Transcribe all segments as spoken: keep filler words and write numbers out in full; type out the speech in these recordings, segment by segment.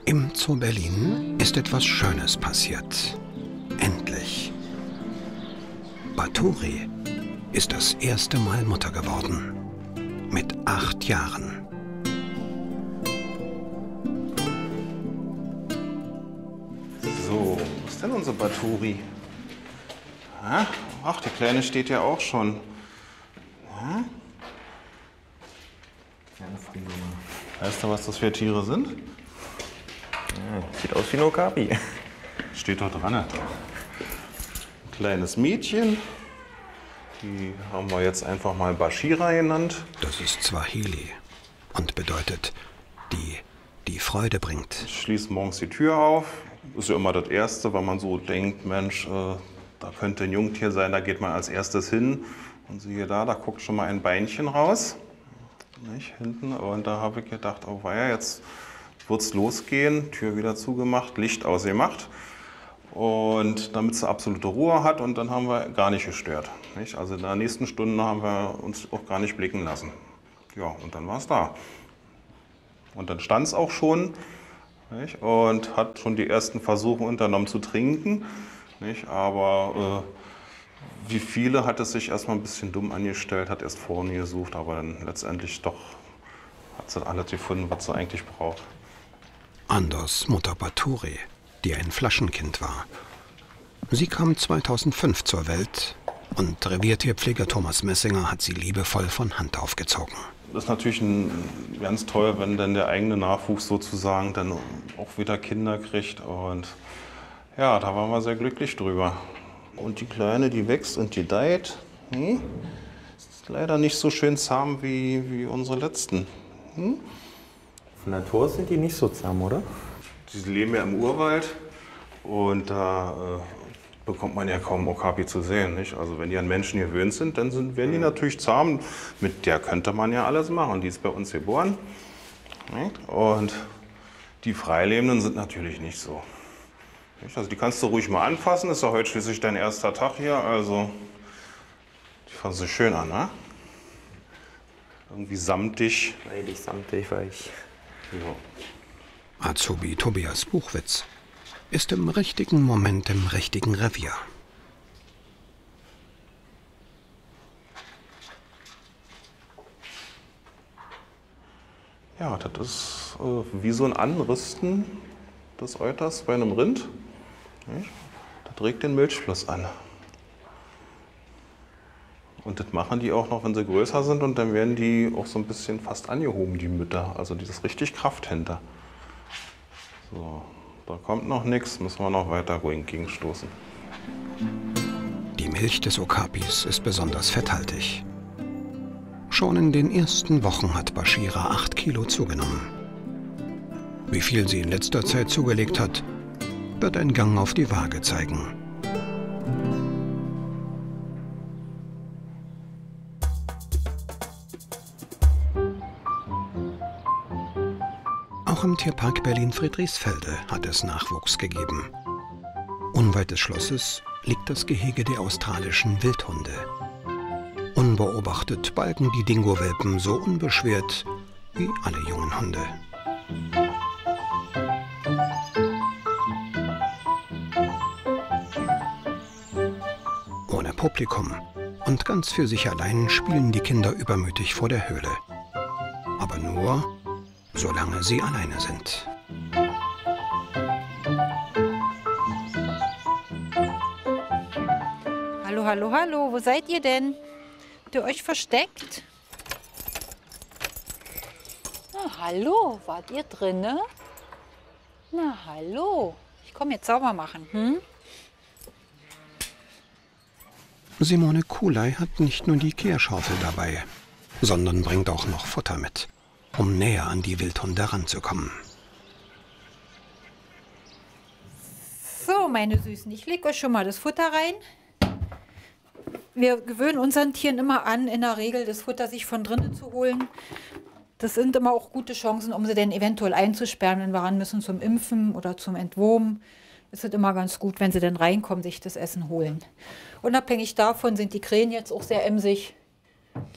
Im Zoo Berlin ist etwas Schönes passiert. Endlich. Bathory ist das erste Mal Mutter geworden. Mit acht Jahren. So, was ist denn unsere Bathory? Ach, die Kleine steht ja auch schon. Ja? Weißt du, was das für Tiere sind? Ja, sieht aus wie ein Okapi. Steht doch dran. Ein kleines Mädchen. Die haben wir jetzt einfach mal Bashira genannt. Das ist Swahili und bedeutet, die, die Freude bringt. Ich schließe morgens die Tür auf. Das ist ja immer das Erste, weil man so denkt, Mensch, äh, da könnte ein Jungtier sein, da geht man als erstes hin. Und siehe da, da guckt schon mal ein Beinchen raus. Nicht, hinten. Und da habe ich gedacht, oh weia, jetzt wird es losgehen. Tür wieder zugemacht, Licht ausgemacht. Und damit sie absolute Ruhe hat, und dann haben wir gar nicht gestört. Nicht? Also in der nächsten Stunde haben wir uns auch gar nicht blicken lassen. Ja, und dann war es da. Und dann stand es auch schon, nicht? Und hat schon die ersten Versuche unternommen zu trinken. Nicht? Aber äh, wie viele hat es sich erstmal ein bisschen dumm angestellt, hat erst vorne gesucht, aber dann letztendlich doch hat sie alles gefunden, was sie eigentlich braucht. Anders Mutter Bathory, die ein Flaschenkind war. Sie kam zweitausendfünf zur Welt und Reviertierpfleger Thomas Messinger hat sie liebevoll von Hand aufgezogen. Das ist natürlich ein, ganz toll, wenn dann der eigene Nachwuchs sozusagen dann auch wieder Kinder kriegt. Und ja, da waren wir sehr glücklich drüber. Und die Kleine, die wächst und gedeiht. Hm? Ist leider nicht so schön zahm wie, wie unsere letzten. Hm? Von Natur aus sind die nicht so zahm, oder? Die leben ja im Urwald und da äh, bekommt man ja kaum Okapi zu sehen. Nicht? Also wenn die an Menschen gewöhnt sind, dann sind, werden die natürlich zahm. Mit der könnte man ja alles machen. Die ist bei uns geboren. Nicht? Und die Freilebenden sind natürlich nicht so. Nicht? Also die kannst du ruhig mal anfassen. Ist ja heute schließlich dein erster Tag hier. Also die fassen sich schön an, ne? Irgendwie samtig. Weilig, samtig, weich. Ja. Azubi Tobias Buchwitz ist im richtigen Moment im richtigen Revier. Ja, das ist äh, wie so ein Anrüsten des Euters bei einem Rind. Nicht? Das regt den Milchfluss an. Und das machen die auch noch, wenn sie größer sind, und dann werden die auch so ein bisschen fast angehoben, die Mütter. Also die ist richtig Kraft hinter. So, da kommt noch nichts, müssen wir noch weiter gegenstoßen. Die Milch des Okapis ist besonders fetthaltig. Schon in den ersten Wochen hat Bashira acht Kilo zugenommen. Wie viel sie in letzter Zeit zugelegt hat, wird ein Gang auf die Waage zeigen. Auch im Tierpark Berlin-Friedrichsfelde hat es Nachwuchs gegeben. Unweit des Schlosses liegt das Gehege der australischen Wildhunde. Unbeobachtet balgen die Dingo-Welpen so unbeschwert wie alle jungen Hunde. Ohne Publikum und ganz für sich allein spielen die Kinder übermütig vor der Höhle. Aber nur, solange sie alleine sind. Hallo, hallo, hallo, wo seid ihr denn? Habt ihr euch versteckt? Na, hallo, wart ihr drinne? Na, hallo, ich komme jetzt sauber machen, hm? Simone Kulay hat nicht nur die Kehrschaufel dabei, sondern bringt auch noch Futter mit, um näher an die Wildhunde ranzukommen. So, meine Süßen, ich lege euch schon mal das Futter rein. Wir gewöhnen unseren Tieren immer an, in der Regel das Futter sich von drinnen zu holen. Das sind immer auch gute Chancen, um sie dann eventuell einzusperren, wenn wir ran müssen zum Impfen oder zum Entwurmen. Es ist immer ganz gut, wenn sie dann reinkommen, sich das Essen holen. Unabhängig davon sind die Krähen jetzt auch sehr emsig.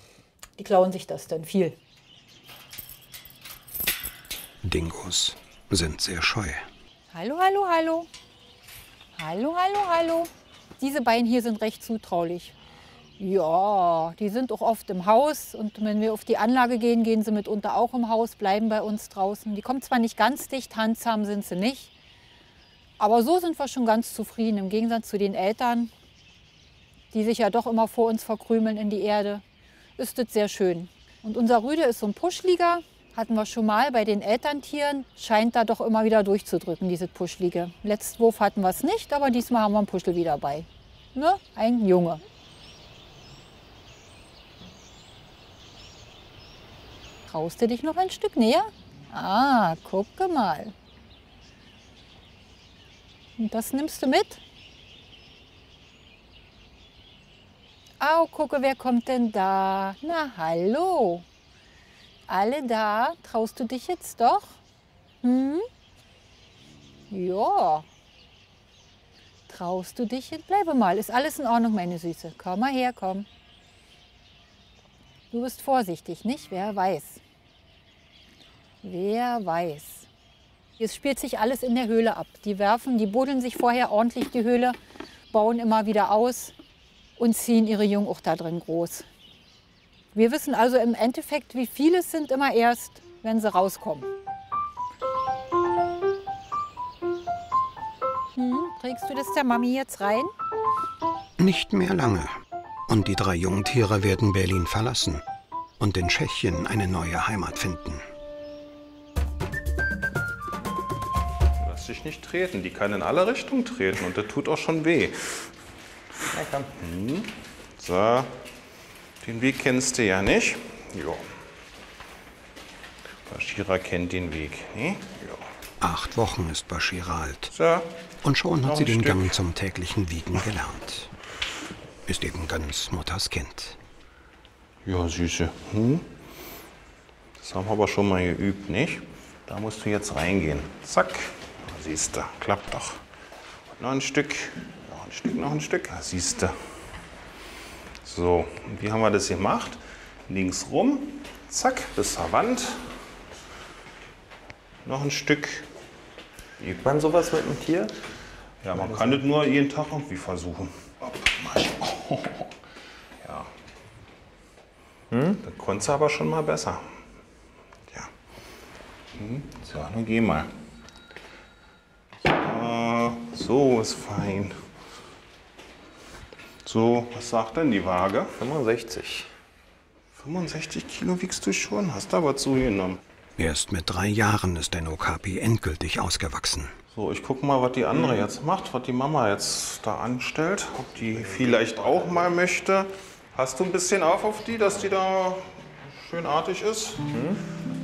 Die klauen sich das dann viel. Dingos sind sehr scheu. Hallo, hallo, hallo. Hallo, hallo, hallo. Diese beiden hier sind recht zutraulich. Ja, die sind auch oft im Haus. Und wenn wir auf die Anlage gehen, gehen sie mitunter auch im Haus, bleiben bei uns draußen. Die kommen zwar nicht ganz dicht, handzahm sind sie nicht. Aber so sind wir schon ganz zufrieden, im Gegensatz zu den Eltern, die sich ja doch immer vor uns verkrümeln in die Erde. Ist das sehr schön. Und unser Rüde ist so ein Puschliger. Hatten wir schon mal bei den Elterntieren, scheint da doch immer wieder durchzudrücken, diese Puschlige. Letzten Wurf hatten wir es nicht, aber diesmal haben wir einen Puschel wieder bei. Ne? Ein Junge. Traust du dich noch ein Stück näher? Ah, gucke mal. Und das nimmst du mit? Au, gucke, wer kommt denn da? Na, hallo. Alle da? Traust du dich jetzt doch? Hm? Ja. Traust du dich jetzt? Bleibe mal. Ist alles in Ordnung, meine Süße. Komm mal her, komm. Du bist vorsichtig, nicht? Wer weiß. Wer weiß. Es spielt sich alles in der Höhle ab. Die werfen, die buddeln sich vorher ordentlich die Höhle, bauen immer wieder aus und ziehen ihre Jungen auch da drin groß. Wir wissen also im Endeffekt, wie viele es sind, immer erst, wenn sie rauskommen. Hm, trägst du das der Mami jetzt rein? Nicht mehr lange. Und die drei Jungtiere werden Berlin verlassen und in Tschechien eine neue Heimat finden. Lass dich nicht treten. Die kann in alle Richtungen treten und das tut auch schon weh. Na komm. Hm. So. Den Weg kennst du ja nicht. Jo. Bashira kennt den Weg. Ne? Jo. Acht Wochen ist Bashira alt. So. Und schon hat Noch sie ein den Stück. Gang zum täglichen Wiegen gelernt. Ist eben ganz Mutters Kind. Ja, Süße. Hm? Das haben wir aber schon mal geübt, nicht? Da musst du jetzt reingehen. Zack. Siehst du, klappt doch. Und noch ein Stück, noch ein Stück, noch ein Stück. Siehst du. So, und wie haben wir das gemacht? Links rum, zack, bis zur Wand. Noch ein Stück. Übt man sowas mit dem Tier? Ja, man kann das nur jeden Tag irgendwie versuchen. Hopp, Marsch. Oh, ja. Hm? Das konntest du aber schon mal besser. Ja. Hm? So, nun geh mal. So, so ist fein. So, was sagt denn die Waage? fünfundsechzig. fünfundsechzig Kilo wiegst du schon, hast aber zugenommen. Erst mit drei Jahren ist ein Okapi endgültig ausgewachsen. So, ich gucke mal, was die andere jetzt macht, was die Mama jetzt da anstellt. Ob die vielleicht auch mal möchte. Hast du ein bisschen auf auf die, dass die da schön artig ist? Hm?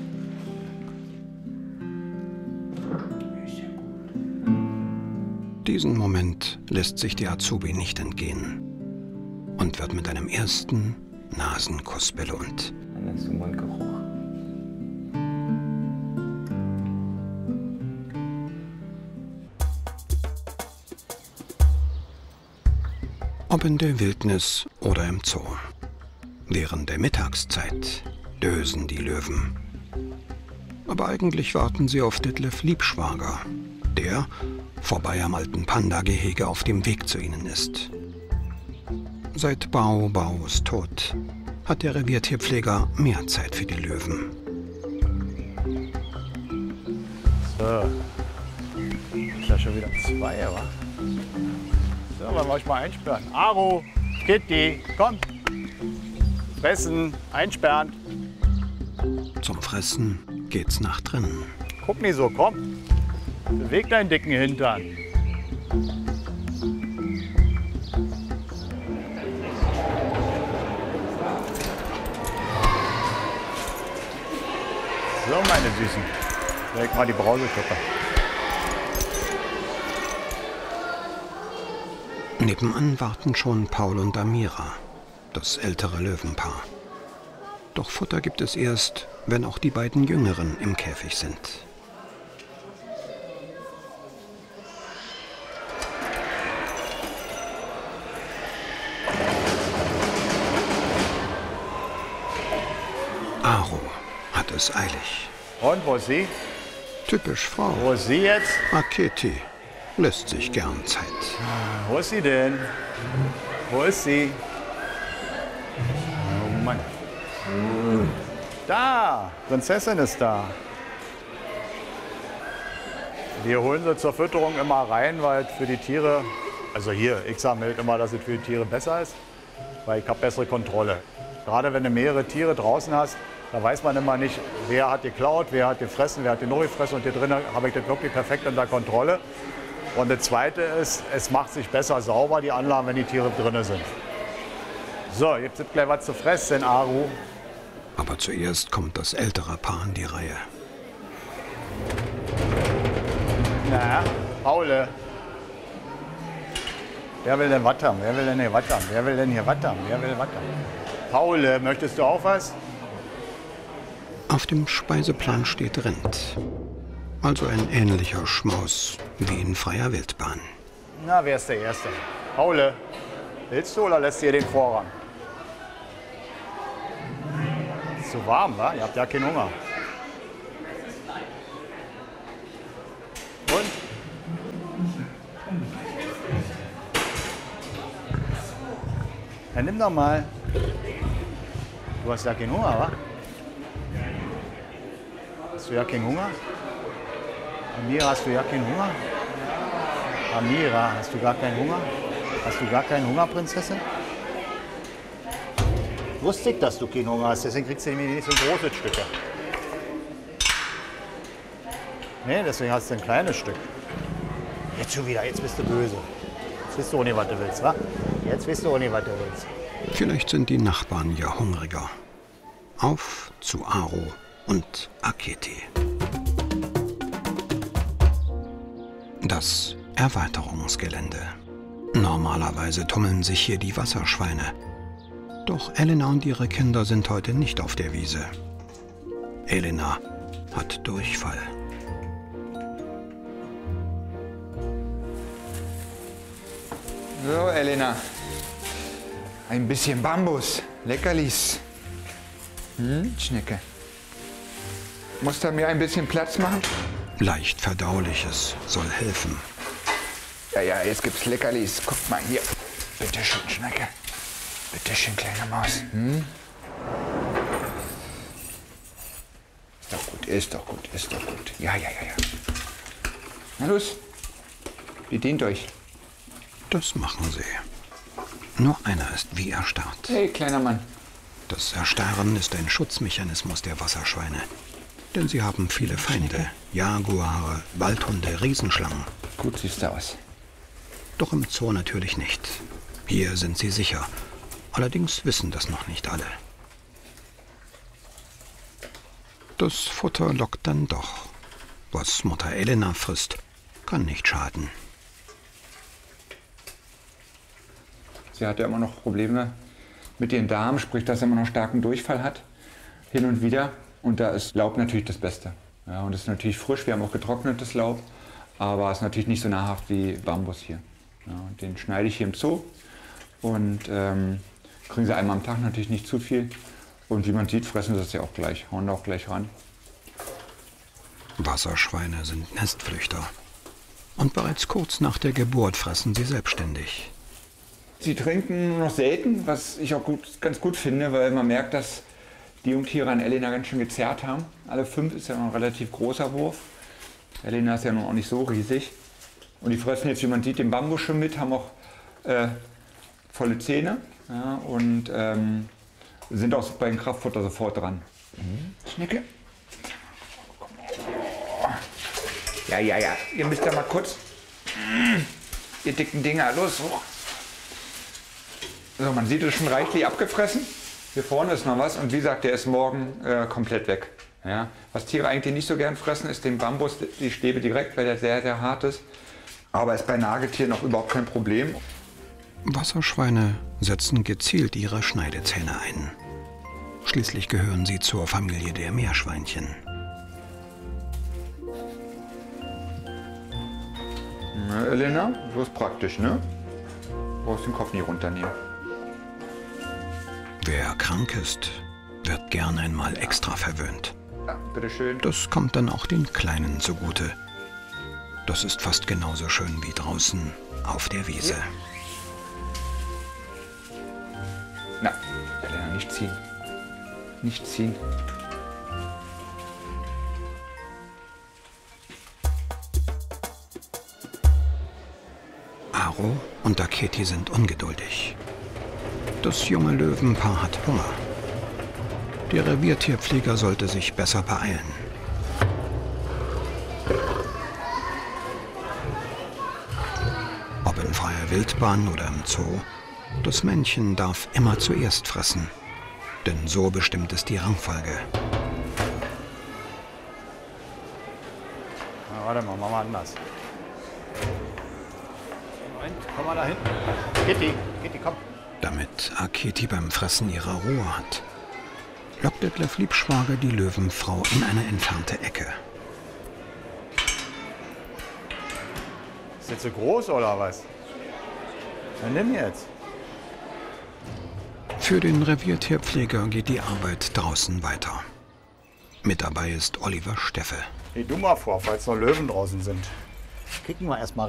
Diesen Moment lässt sich die Azubi nicht entgehen und wird mit einem ersten Nasenkuss belohnt. Dann ist der Mundgeruch. Ob in der Wildnis oder im Zoo. Während der Mittagszeit dösen die Löwen. Aber eigentlich warten sie auf Detlef Liebschwager, der vorbei am alten Panda-Gehege auf dem Weg zu ihnen ist. Seit Bau Baus Tod hat der Reviertierpfleger mehr Zeit für die Löwen. So. Ist ja schon wieder zwei, wa? So, wollen wir euch mal einsperren. Aro, Kitty, komm. Fressen, einsperren. Zum Fressen geht's nach drinnen. Guck nicht so, komm. Beweg deinen dicken Hintern. So, meine Süßen. Leg mal die Brausepuppe. Nebenan warten schon Paul und Amira, das ältere Löwenpaar. Doch Futter gibt es erst, wenn auch die beiden Jüngeren im Käfig sind. Ah. Aro hat es eilig. Und, wo ist sie? Typisch Frau. Wo ist sie jetzt? Aketi lässt sich gern Zeit. Wo ist sie denn? Wo ist sie? Oh Mann. Da, Prinzessin ist da. Wir holen sie zur Fütterung immer rein, weil es für die Tiere, also hier, ich sage mir immer, dass es für die Tiere besser ist, weil ich habe bessere Kontrolle. Gerade wenn du mehrere Tiere draußen hast, da weiß man immer nicht, wer hat geklaut, wer hat gefressen, wer hat den noch gefressen. Und hier drinnen habe ich das wirklich perfekt unter Kontrolle. Und das Zweite ist, es macht sich besser sauber, die Anlagen, wenn die Tiere drinnen sind. So, jetzt gibt es gleich was zu fressen, Aru. Aber zuerst kommt das ältere Paar an die Reihe. Na, Paule. Wer will denn was haben? Wer will denn hier was haben? Wer will denn hier was haben? Wer will was haben? Paule, möchtest du auch was? Auf dem Speiseplan steht Rind. Also ein ähnlicher Schmaus wie in freier Wildbahn. Na, wer ist der Erste? Paule, willst du oder lässt du ihr den Vorrang? Ist zu warm, wa? Ihr habt ja keinen Hunger. Und? Dann nimm doch mal. Du hast ja keinen Hunger, wa? Hast du ja keinen Hunger? Amira, hast du ja keinen Hunger? Amira, hast du gar keinen Hunger? Hast du gar keinen Hunger, Prinzessin? Wusste ich, dass du keinen Hunger hast, deswegen kriegst du nämlich nicht so große Stücke. Nee, deswegen hast du ein kleines Stück. Jetzt schon wieder, jetzt bist du böse. Jetzt weißt du auch nicht, was du willst, wa? Jetzt weißt du auch nicht, was du willst. Vielleicht sind die Nachbarn ja hungriger. Auf zu Aru und Aketi. Das Erweiterungsgelände. Normalerweise tummeln sich hier die Wasserschweine. Doch Elena und ihre Kinder sind heute nicht auf der Wiese. Elena hat Durchfall. So, Elena. Ein bisschen Bambus. Leckerlis. Hm, Schnecke. Musst du mir ein bisschen Platz machen? Leicht Verdauliches soll helfen. Ja, ja, jetzt gibt's Leckerlis. Guck mal hier. Bitte schön, Schnecke. Bitte schön, kleine Maus. Hm? Ist doch gut, ist doch gut, ist doch gut. Ja, ja, ja, ja. Na los. Bedient euch. Das machen sie. Nur einer ist wie erstarrt. Hey, kleiner Mann. Das Erstarren ist ein Schutzmechanismus der Wasserschweine. Denn sie haben viele Feinde. Jaguare, Waldhunde, Riesenschlangen. Gut siehst du aus. Doch im Zoo natürlich nicht. Hier sind sie sicher. Allerdings wissen das noch nicht alle. Das Futter lockt dann doch. Was Mutter Elena frisst, kann nicht schaden. Sie hat ja immer noch Probleme mit ihren Darm, sprich, dass sie immer noch starken Durchfall hat. Hin und wieder. Und da ist Laub natürlich das Beste. Ja, und es ist natürlich frisch, wir haben auch getrocknetes Laub, aber es ist natürlich nicht so nahrhaft wie Bambus hier. Ja, und den schneide ich hier im Zoo und ähm, kriegen sie einmal am Tag natürlich nicht zu viel. Und wie man sieht, fressen sie das ja auch gleich, hauen da auch gleich ran. Wasserschweine sind Nestflüchter. Und bereits kurz nach der Geburt fressen sie selbstständig. Sie trinken nur noch selten, was ich auch gut, ganz gut finde, weil man merkt, dass die Jungtiere an Elena ganz schön gezerrt haben. Alle fünf ist ja noch ein relativ großer Wurf. Elena ist ja noch auch nicht so riesig. Und die fressen jetzt, wie man sieht, den Bambus schon mit, haben auch äh, volle Zähne, ja, und ähm, sind auch bei den Kraftfutter sofort dran. Mhm. Schnecke. Ja, ja, ja. Ihr müsst ja mal kurz. Ihr dicken Dinger, los, hoch. So, man sieht es schon reichlich abgefressen. Hier vorne ist noch was und wie gesagt, der ist morgen äh, komplett weg. Ja? Was Tiere eigentlich nicht so gern fressen, ist den Bambus, die Stäbe direkt, weil der sehr, sehr hart ist. Aber ist bei Nagetieren auch überhaupt kein Problem. Wasserschweine setzen gezielt ihre Schneidezähne ein. Schließlich gehören sie zur Familie der Meerschweinchen. Na, Elena, so ist praktisch, ne? Du brauchst den Kopf nie runternehmen. Wer krank ist, wird gern einmal extra verwöhnt. Ja, bitteschön. Das kommt dann auch den Kleinen zugute. Das ist fast genauso schön wie draußen auf der Wiese. Na, Elena, nicht ziehen. Nicht ziehen. Aro und Aketi sind ungeduldig. Das junge Löwenpaar hat Hunger. Der Reviertierpfleger sollte sich besser beeilen. Ob in freier Wildbahn oder im Zoo, das Männchen darf immer zuerst fressen. Denn so bestimmt es die Rangfolge. Na, warte mal, machen wir anders. Moment, komm mal da hinten. Kitty, Kitty, komm. Damit Aketi beim Fressen ihre Ruhe hat, lockt der Gleff Liebschwager die Löwenfrau in eine entfernte Ecke. Ist jetzt so groß oder was? Dann nimm jetzt. Für den Reviertierpfleger geht die Arbeit draußen weiter. Mit dabei ist Oliver Steffe. Geh du mal vor, falls noch Löwen draußen sind. Kicken wir erstmal